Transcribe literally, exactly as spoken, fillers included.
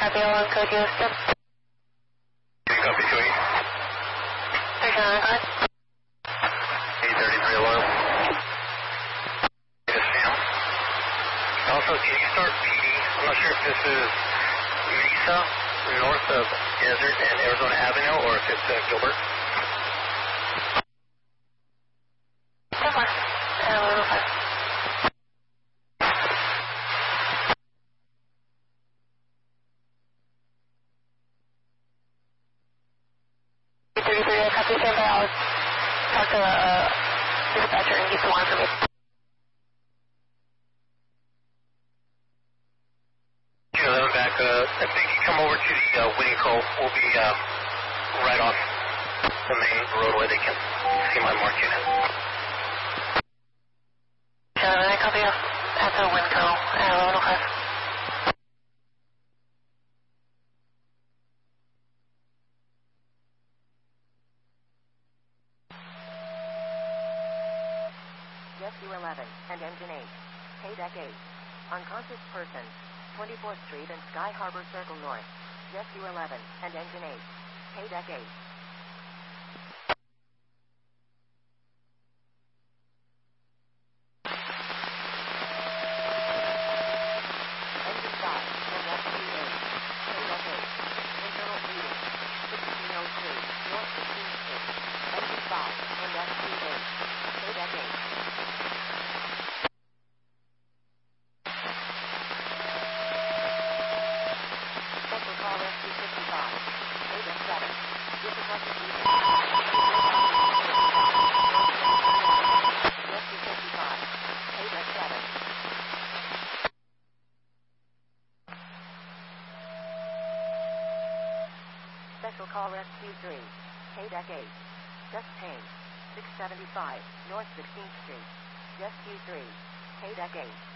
copy one, code Houston. Copy two eight. Station on card. eight thirty-three alarm. Yes, ma'am. Also, can you start P D? I'm not sure if this is Mesa, north of Desert and Arizona Avenue, or if it's uh, Gilbert. So far. Uh, one oh five. eight thirty-three, I copy, stand by. I'll talk to the uh, dispatcher and get some more information. eleven back, uh, I think you come over to the uh, Winning Cove. We'll be uh, right off the main roadway. They can see my mark unit. eleven, I copy off at the Winco, uh, one oh five. Rescue eleven and Engine eight. K-Deck eight. Unconscious person. twenty-fourth Street and Sky Harbor Circle North. Rescue eleven and Engine eight. K-Deck eight. Engine five and Rescue eight. K-Deck eight. Internal reading. sixteen oh three. North sixteenth Street. Engine five and Rescue eight. K-Deck eight. Special call Rescue fifty-five. K-Deck seven. Difficulty reading. Rescue fifty-five. K-Deck seven. Special call Rescue three. K-Deck eight. Just pain. six seventy-five. North sixteenth Street. Rescue three. K-Deck eight.